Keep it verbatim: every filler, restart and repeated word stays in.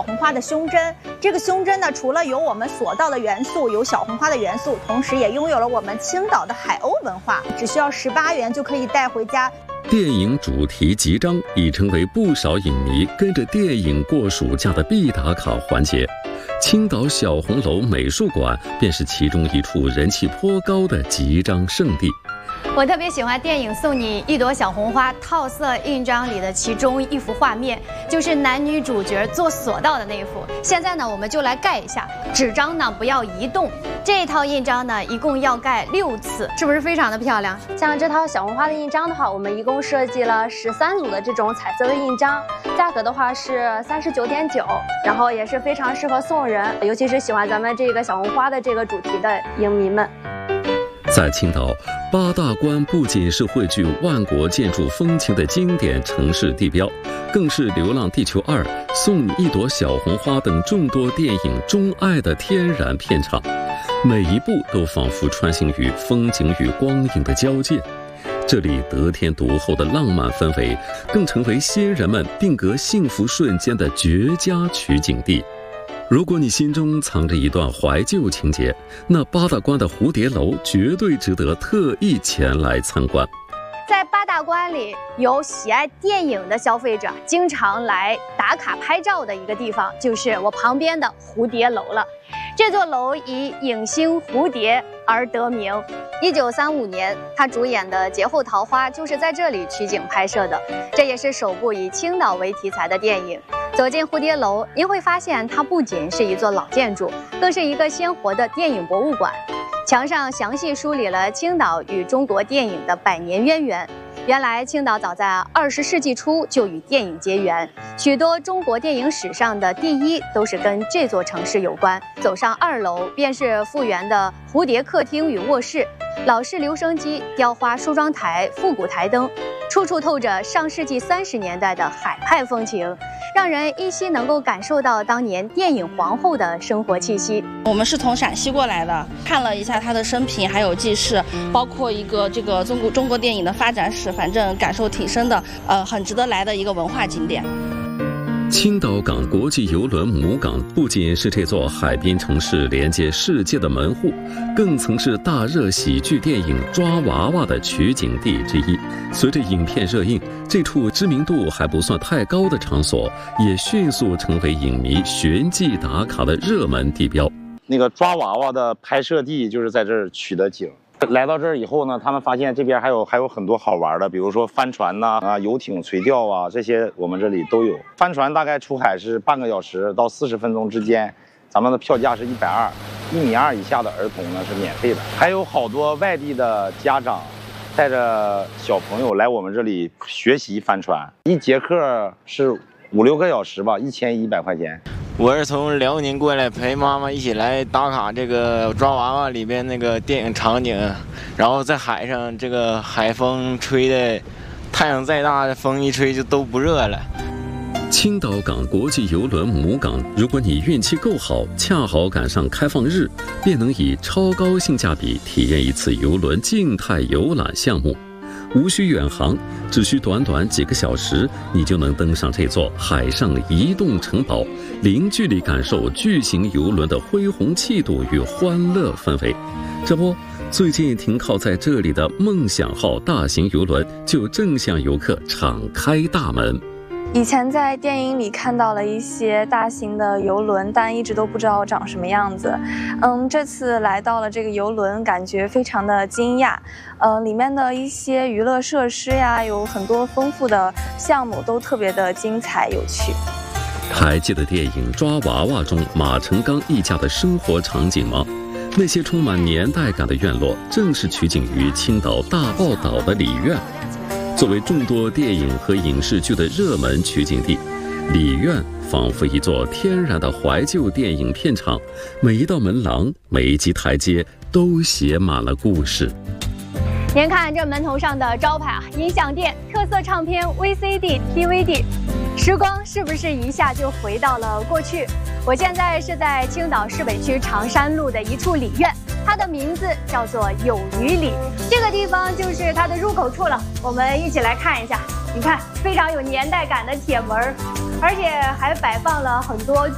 红花的胸针。这个胸针呢，除了有我们所到的元素，有小红花的元素，同时也拥有了我们青岛的海鸥文化，只需要十八元就可以带回家。 电影主题集章已成为不少影迷跟着电影过暑假的必打卡环节。青岛小红楼美术馆便是其中一处人气颇高的集章圣地。 我特别喜欢电影《送你一朵小红花》套色印章里的其中一幅画面，就是男女主角做索道的那一幅。现在呢，我们就来盖一下。纸张呢不要移动。这一套印章呢，一共要盖六次，是不是非常的漂亮？ 像这套小红花的印章的话，我们一共设计了十三组的这种彩色的印章，价格的话是三十九点九，然后也是非常适合送人，尤其是喜欢咱们这个小红花的这个主题的影迷们。 在青岛，八大关不仅是汇聚万国建筑风情的经典城市地标，更是《流浪地球二》《送你一朵小红花》等众多电影钟爱的天然片场，每一步都仿佛穿行于风景与光影的交界。这里得天独厚的浪漫氛围，更成为新人们定格幸福瞬间的绝佳取景地。如果你心中藏着一段怀旧情节，那八大关的蝴蝶楼绝对值得特意前来参观。 在八大关里，有喜爱电影的消费者经常来打卡拍照的一个地方，就是我旁边的蝴蝶楼了。这座楼以影星蝴蝶而得名。一九三五年，他主演的《劫后桃花》就是在这里取景拍摄的，这也是首部以青岛为题材的电影。走进蝴蝶楼，您会发现它不仅是一座老建筑，更是一个鲜活的电影博物馆。墙上详细梳理了青岛与中国电影的百年渊源。原来青岛早在二十世纪初就与电影结缘，许多中国电影史上的第一都是跟这座城市有关。走上二楼，便是复原的蝴蝶客厅与卧室，老式留声机、雕花梳妆台、复古台灯，处处透着上世纪三十年代的海派风情，让人依稀能够感受到当年电影皇后的生活气息。 我们是从陕西过来的，看了一下她的生平还有记事，包括一个这个中国中国电影的发展史，反正感受挺深的，呃，很值得来的一个文化景点。 青岛港国际邮轮母港不仅是这座海滨城市连接世界的门户，更曾是大热喜剧电影《抓娃娃》的取景地之一。随着影片热映，这处知名度还不算太高的场所也迅速成为影迷寻迹打卡的热门地标。 那个抓娃娃的拍摄地就是在这儿取的景。来到这儿以后呢，他们发现这边还有还有很多好玩的，比如说帆船呐、啊、游艇、垂钓啊，这些我们这里都有。帆船大概出海是半个小时到四十分钟之间，咱们的票价是一百二，一米二以下的儿童呢是免费的。还有好多外地的家长带着小朋友来我们这里学习帆船，一节课是五六个小时吧，一千一百块钱。 我是从辽宁过来，陪妈妈一起来打卡这个抓娃娃里边那个电影场景，然后在海上，这个海风吹的，太阳再大的风一吹就都不热了。 青岛港国际邮轮母港，如果你运气够好，恰好赶上开放日，便能以超高性价比体验一次邮轮静态游览项目。无需远航，只需短短几个小时，你就能登上这座海上移动城堡，零距离感受巨型邮轮的恢宏气度与欢乐氛围。这不，最近停靠在这里的梦想号大型邮轮就正向游客敞开大门。 以前在电影里看到了一些大型的邮轮，但一直都不知道长什么样子。嗯，这次来到了这个邮轮，感觉非常的惊讶。呃，里面的一些娱乐设施呀，有很多丰富的项目，都特别的精彩有趣。 还记得电影《抓娃娃》中马成刚一家的生活场景吗？那些充满年代感的院落，正是取景于青岛大坳岛的里院。作为众多电影和影视剧的热门取景地，里院仿佛一座天然的怀旧电影片场，每一道门廊、每一级台阶都写满了故事。 您看这门头上的招牌啊，音响店、特色唱片、V C D、D V D， 时光是不是一下就回到了过去？我现在是在青岛市北区长山路的一处里院，它的名字叫做有余里，这个地方就是它的入口处了。我们一起来看一下，你看非常有年代感的铁门，而且还摆放了很多